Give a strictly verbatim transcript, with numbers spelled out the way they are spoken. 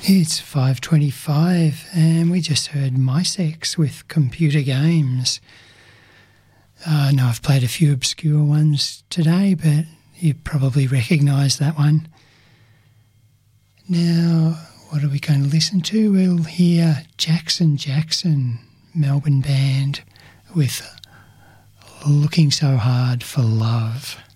It's five twenty-five and we just heard My Sex with Computer Games. I uh, know I've played a few obscure ones today, but you probably recognise that one. Now, what are we going to listen to? We'll hear Jackson Jackson, Melbourne band, with Looking So Hard for Love.